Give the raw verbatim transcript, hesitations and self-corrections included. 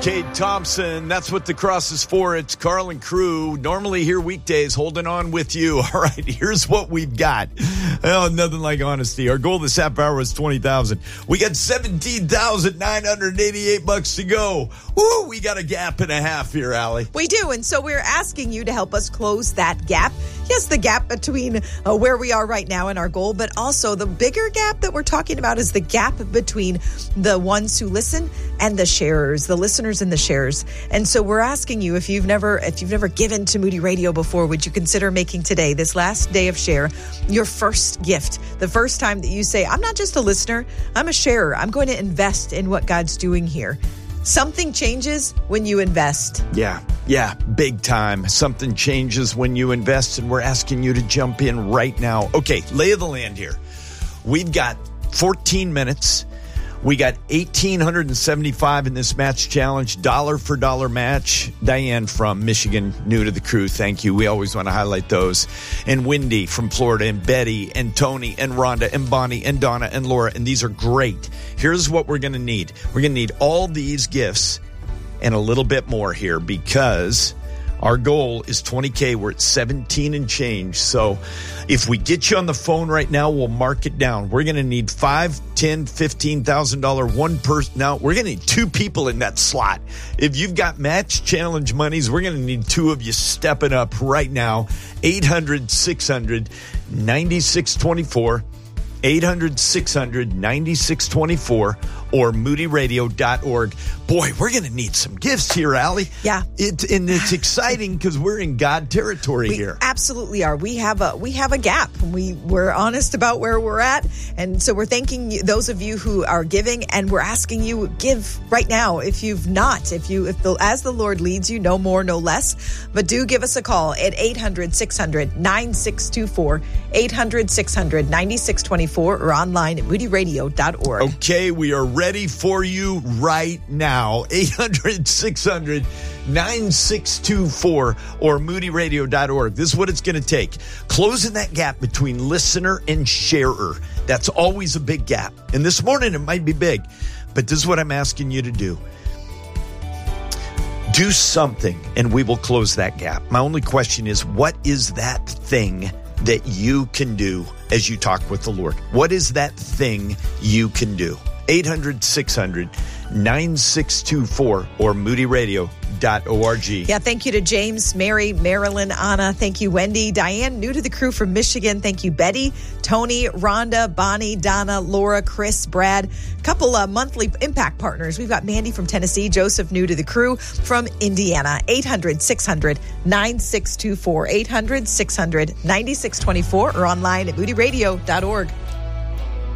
Cade Thompson, that's what the cross is for. It's Carl and Crew, normally here weekdays, holding on with you. All right, here's what we've got. Oh, nothing like honesty. Our goal this half hour was twenty thousand. We got seventeen thousand nine hundred eighty-eight bucks to go. Woo, we got a gap and a half here, Allie. We do, and so we're asking you to help us close that gap. Yes, the gap between uh, where we are right now and our goal, but also the bigger gap that we're talking about is the gap between the ones who listen and the sharers, the listeners and the sharers. And so we're asking you, if you've never if you've never given to Moody Radio before, would you consider making today, this last day of share, your first gift? The first time that you say, I'm not just a listener, I'm a sharer. I'm going to invest in what God's doing here. Something changes when you invest. Yeah, yeah, big time. Something changes when you invest, and we're asking you to jump in right now. Okay, lay of the land here. We've got fourteen minutes. We got one thousand eight hundred seventy-five in this match challenge, dollar for dollar match. Diane from Michigan, new to the crew, thank you. We always want to highlight those. And Wendy from Florida, and Betty, and Tony, and Rhonda, and Bonnie, and Donna, and Laura, and these are great. Here's what we're going to need. We're going to need all these gifts and a little bit more here, because our goal is twenty K. We're at seventeen and change. So if we get you on the phone right now, we'll mark it down. We're going to need five, ten, fifteen thousand dollars one person. Now we're going to need two people in that slot. If you've got match challenge monies, we're going to need two of you stepping up right now. eight hundred, six hundred, ninety-six twenty-four. eight hundred, six hundred, ninety-six twenty-four or moody radio dot org. Boy, we're going to need some gifts here, Allie. Yeah. It, and it's exciting because we're in God territory we here. Absolutely are. We have a we have a gap. We, we're honest about where we're at. And so we're thanking you, those of you who are giving, and we're asking you, give right now. If you've not, if you, if the, as the Lord leads you, no more, no less. But do give us a call at eight hundred, six hundred, ninety-six twenty-four, eight hundred, six hundred, ninety-six twenty-four, or online at moody radio dot org. Okay, we are ready for you right now. eight hundred, six hundred, ninety-six twenty-four or moody radio dot org. This is what it's going to take. Closing that gap between listener and sharer. That's always a big gap. And this morning it might be big, but this is what I'm asking you to do. Do something and we will close that gap. My only question is, what is that thing that you can do as you talk with the Lord? What is that thing you can do? eight hundred, six hundred, ninety-six twenty-four or moody radio dot org. Yeah, thank you to James, Mary, Marilyn, Anna. Thank you, Wendy, Diane, new to the crew from Michigan. Thank you, Betty, Tony, Rhonda, Bonnie, Donna, Laura, Chris, Brad. A couple of monthly impact partners. We've got Mandy from Tennessee, Joseph, new to the crew from Indiana. eight hundred, six hundred, ninety-six twenty-four, eight hundred, six hundred, ninety-six twenty-four or online at moody radio dot org.